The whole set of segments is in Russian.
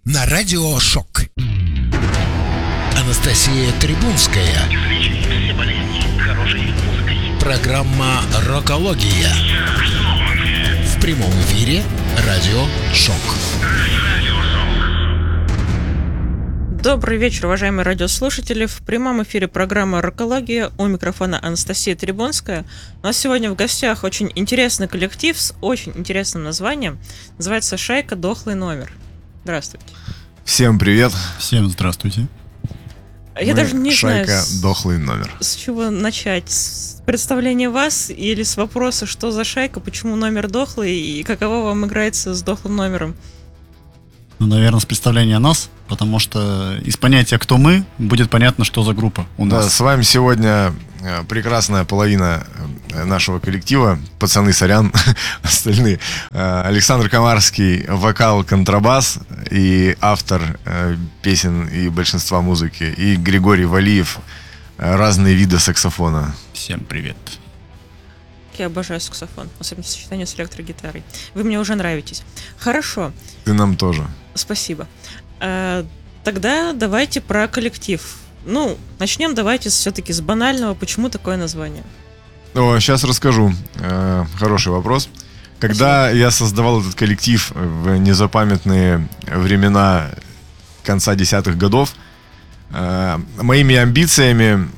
на радио «Шок». Анастасия Трибунская. Все болезни хорошей музыкой. Программа «Рокология». В прямом эфире радио «Шок». Добрый вечер, уважаемые радиослушатели. В прямом эфире программа «Рокология». У микрофона Анастасия Трибунская. У нас сегодня в гостях очень интересный коллектив с очень интересным названием. Называется «Шайка. Дохлый номер». Здравствуйте. Всем привет. Всем здравствуйте. Я даже не знаю, Шайка. Дохлый номер. с чего начать. С представления вас или с вопроса, что за шайка, почему номер дохлый и каково вам играется с дохлым номером? Ну, наверное, с представления нас, потому что из понятия «кто мы» будет понятно, что за группа у нас. Да, с вами сегодня прекрасная половина нашего коллектива. Пацаны, сорян, остальные. Александр Комарский, вокал, контрабас и автор песен и большинства музыки. И Григорий Валиев, разные виды саксофона. Всем привет. Я обожаю саксофон, особенно в сочетании с электрогитарой. Вы мне уже нравитесь. Хорошо, Ты нам тоже. спасибо. Тогда давайте про коллектив. Ну, начнем давайте все-таки с банального. Почему такое название? Сейчас расскажу. Хороший вопрос. Когда я создавал этот коллектив в незапамятные времена конца десятых годов, моими амбициями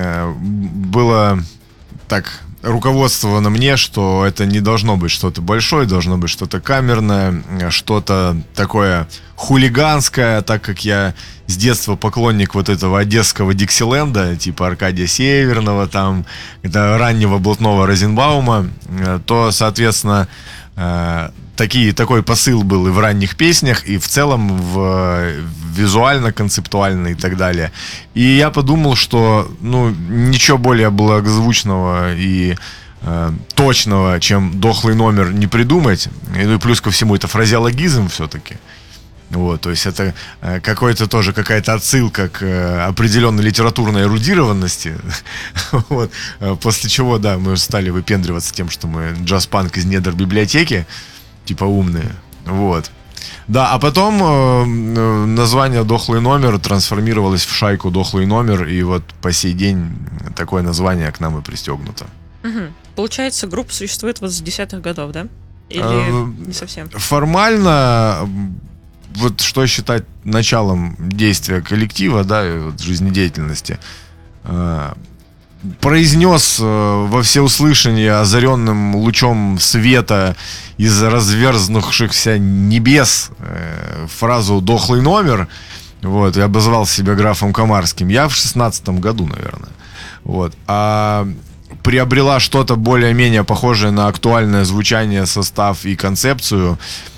было так руководствовано мне, что это не должно быть что-то большое, должно быть что-то камерное, что-то такое хулиганское, так как я с детства поклонник вот этого одесского Диксиленда, типа Аркадия Северного, там, раннего блатного Розенбаума, то, соответственно, такой посыл был и в ранних песнях, и в целом визуально-концептуально и так далее. И я подумал, что ничего более благозвучного и точного, чем дохлый номер, не придумать. И плюс ко всему это фразеологизм все-таки. Вот, то есть это какая-то отсылка к определенной литературной эрудированности. Вот. После чего, да, мы стали выпендриваться тем, что мы джаз-панк из недр библиотеки, типа умные. Вот. Да, а потом название «Дохлый номер» трансформировалось в «Шайку. Дохлый номер», и вот по сей день такое название к нам и пристегнуто. Угу. Получается, группа существует вот с 10-х годов, да? Или не совсем? Формально, вот что считать началом действия коллектива, да, и вот жизнедеятельности, произнес во всеуслышание озаренным лучом света из разверзнувшихся небес фразу «дохлый номер», вот, и обозвал себя графом Комарским. Я в 16-м году, наверное. Вот. А приобрела что-то более-менее похожее на актуальное звучание, состав и концепцию.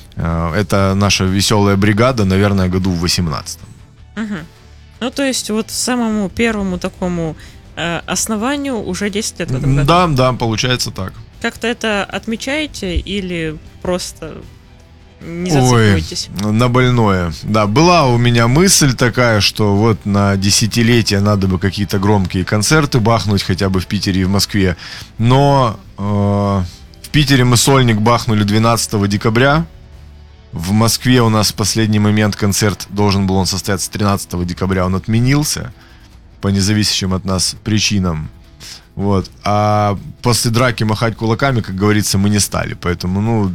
Это наша веселая бригада, наверное, году в 18-м. Угу. Ну, то есть, вот самому первому такому основанию уже 10 лет в этом году. Да, получается так. Как-то это отмечаете или просто не зацикливаетесь? Ой, на больное. Да, была у меня мысль такая, что вот на десятилетие надо бы какие-то громкие концерты бахнуть, хотя бы в Питере и в Москве. Но в Питере мы сольник бахнули 12 декабря. В Москве у нас в последний момент концерт должен был состояться 13 декабря. Он отменился по независящим от нас причинам. Вот. А после драки махать кулаками, как говорится, мы не стали. Поэтому,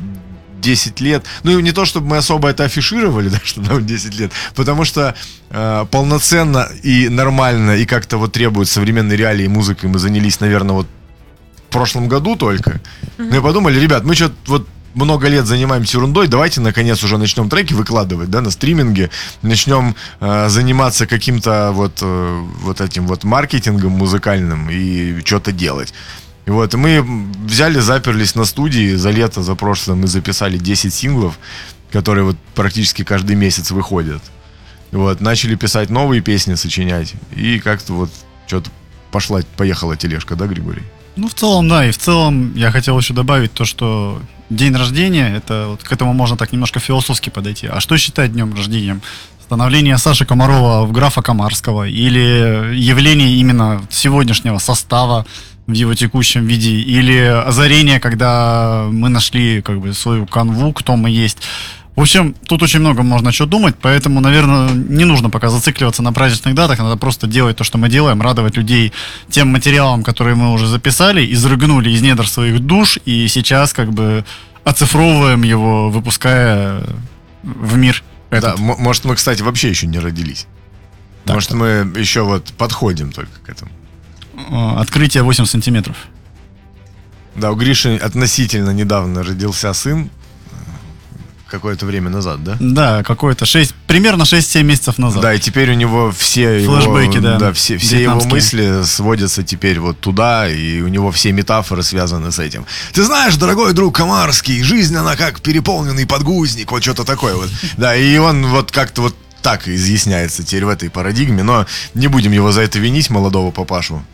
10 лет. Не то, чтобы мы особо это афишировали, да, что нам 10 лет. Потому что полноценно и нормально, и как-то вот требует современной реалии музыкой мы занялись, наверное, вот в прошлом году только. И подумали, ребят, мы что-то вот много лет занимаемся ерундой, давайте наконец уже начнем треки выкладывать, да, на стриминге, начнем заниматься каким-то вот этим вот маркетингом музыкальным и что-то делать. И вот, и мы взяли, заперлись на студии, за лето, за прошлое мы записали 10 синглов, которые вот практически каждый месяц выходят. И вот, начали писать новые песни, сочинять, и как-то вот что-то поехала тележка, да, Григорий? В целом, да, и в целом я хотел еще добавить то, что день рождения, это вот к этому можно так немножко философски подойти. А что считать днем рождения? Становление Саши Комарова в графа Комарского или явление именно сегодняшнего состава в его текущем виде, или озарение, когда мы нашли свою канву, кто мы есть. В общем, тут очень много можно что думать, поэтому, наверное, не нужно пока зацикливаться на праздничных датах, надо просто делать то, что мы делаем, радовать людей тем материалом, который мы уже записали, изрыгнули из недр своих душ, и сейчас как бы оцифровываем его, выпуская в мир этот. Да, может, мы, кстати, вообще еще не родились. Так, Может, мы еще вот подходим только к этому. Открытие 8 сантиметров. Да, у Гриши относительно недавно родился сын. Какое-то время назад, да? Да, примерно 6-7 месяцев назад. Да, и теперь у него все Флэшбэки, его, все его вьетнамские. мысли сводятся теперь вот туда, и у него все метафоры связаны с этим. Ты знаешь, дорогой друг Комарский, жизнь, она как переполненный подгузник, вот что-то такое вот. Да, и он вот как-то вот так изъясняется теперь в этой парадигме, но не будем его за это винить, молодого папашу.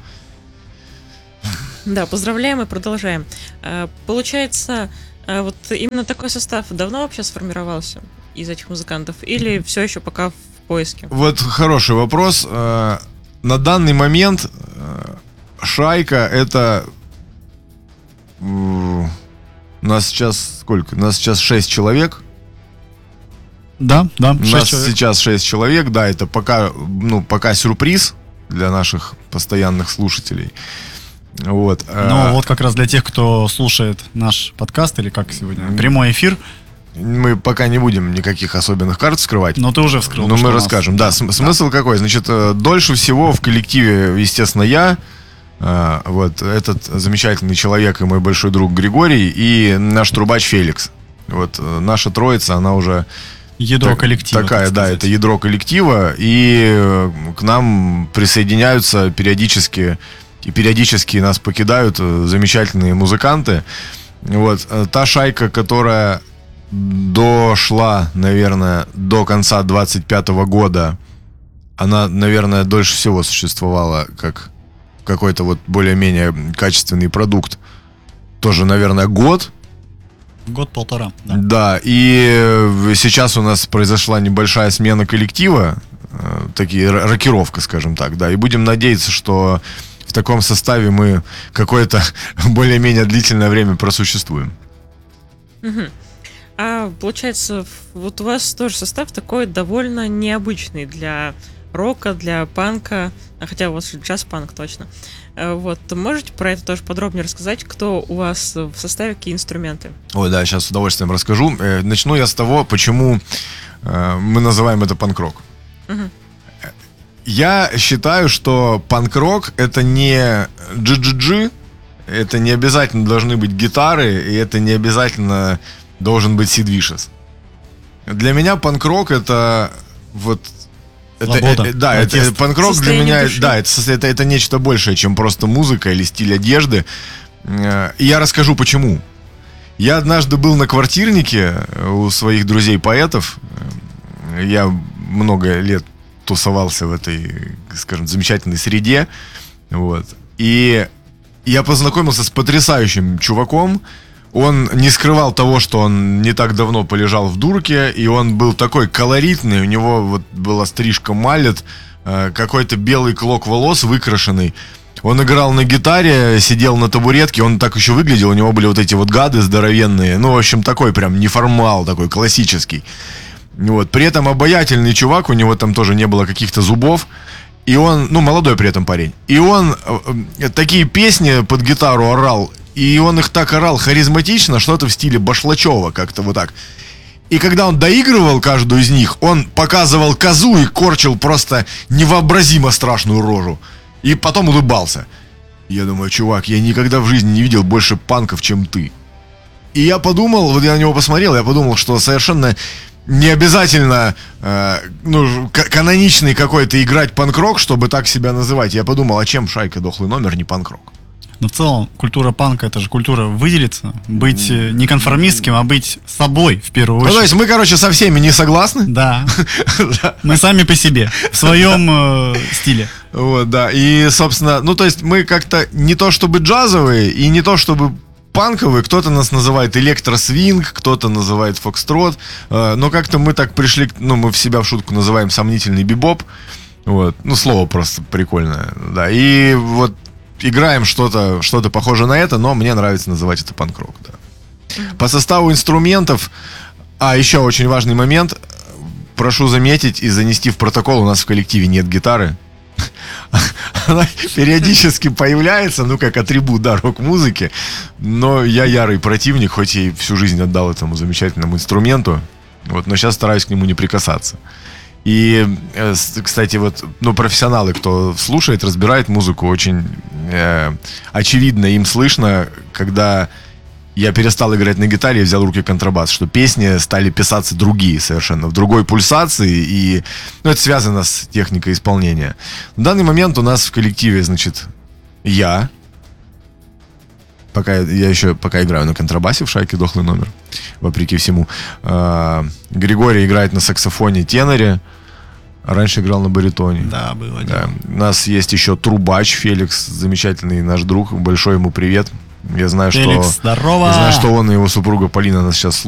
Да, поздравляем и продолжаем. Получается, вот именно такой состав давно вообще сформировался из этих музыкантов? Или все еще пока в поиске? Вот хороший вопрос. На данный момент шайка это... Нас сейчас сколько? Нас сейчас 6 человек. Да, У 6 нас человек. сейчас 6 человек, да, это пока сюрприз для наших постоянных слушателей. Вот. Ну, вот как раз для тех, кто слушает наш подкаст, или как сегодня, прямой эфир, Мы пока не будем никаких особенных карт вскрывать. но ты уже вскрыл. Но что мы у нас. расскажем. Да, смысл какой? Значит, дольше всего в коллективе, естественно, я, вот этот замечательный человек и мой большой друг Григорий, и наш трубач Феликс. Вот наша троица, она уже... Ядро коллектива. Такая, так да, сказать. это ядро коллектива, и к нам присоединяются периодически, и периодически нас покидают замечательные музыканты. Вот, та шайка, которая дошла, наверное, до конца 25-го года, она, наверное, дольше всего существовала как какой-то вот более-менее качественный продукт. Тоже, наверное, год. Год-полтора. Да. Да, и сейчас у нас произошла небольшая смена коллектива, рокировка, скажем так, да, и будем надеяться, что в таком составе мы какое-то более-менее длительное время просуществуем. Мгм. А получается, вот у вас тоже состав такой довольно необычный для рока, для панка, хотя у вас джаз-панк точно. Вот, можете про это тоже подробнее рассказать, кто у вас в составе, какие инструменты? Ой, да, сейчас с удовольствием расскажу. Начну я с того, почему мы называем это панк-рок. Мгм. Я считаю, что панк-рок это не GGG, это не обязательно должны быть гитары, и это не обязательно должен быть Sid Vicious. Для меня панк-рок это вот... Свобода, да, протест. панк-рок для Состояние меня, души. да, это нечто большее, чем просто музыка или стиль одежды. И я расскажу почему. Я однажды был на квартирнике у своих друзей-поэтов. Я много лет тусовался в этой, скажем, замечательной среде. Вот. И я познакомился с потрясающим чуваком. Он не скрывал того, что он не так давно полежал в дурке, и он был такой колоритный, у него вот была стрижка малет, какой-то белый клок волос выкрашенный. Он играл на гитаре, сидел на табуретке, он так еще выглядел, у него были вот эти вот гады здоровенные, ну, в общем, такой прям неформал, такой классический. Вот. При этом обаятельный чувак, у него там тоже не было каких-то зубов, и он, ну, молодой при этом парень, и он такие песни под гитару орал, и он их так орал харизматично, что-то в стиле Башлачева, как-то вот так. И когда он доигрывал каждую из них, он показывал козу и корчил просто невообразимо страшную рожу. И потом улыбался. Я думаю, чувак, я никогда в жизни не видел больше панков, чем ты. И я подумал, вот я на него посмотрел, я подумал, что совершенно не обязательно каноничный какой-то играть панк-рок, чтобы так себя называть. Я подумал, а чем шайка «Дохлый номер» не панк-рок? Но в целом культура панка — это же культура выделиться, быть не конформистским, а быть собой в первую Ну, очередь. то есть мы, короче, со всеми не согласны. Да, мы сами по себе, в своем стиле. Вот, да. И, собственно, ну, то есть мы как-то не то чтобы джазовые и не то чтобы панковые. Кто-то нас называет электросвинг, кто-то называет фокстрот. Но как-то мы так пришли, ну, мы в себя в шутку называем сомнительный бибоп. Вот. Ну, слово просто прикольное. Да. И вот играем что-то похожее на это, но мне нравится называть это панк-рок, да. По составу инструментов еще очень важный момент. Прошу заметить и занести в протокол, у нас в коллективе нет гитары. Она периодически появляется, ну, как атрибут, да, рок-музыки. Но я ярый противник, хоть и всю жизнь отдал этому замечательному инструменту. Вот, но сейчас стараюсь к нему не прикасаться. И, кстати, вот, ну, профессионалы, кто слушает, разбирает музыку, очень очевидно им слышно, когда я перестал играть на гитаре и взял в руки контрабас, что песни стали писаться другие совершенно, в другой пульсации, и ну, это связано с техникой исполнения. В данный момент у нас в коллективе, значит, я пока играю на контрабасе в «Шайке», дохлый номер, вопреки всему. Григорий играет на саксофоне, теноре. Раньше играл на баритоне. Да, было. Да. У нас есть еще трубач Феликс, замечательный наш друг. Большой ему привет. Я знаю, Феликс, здорово! Я знаю, что он и его супруга Полина нас сейчас слушают.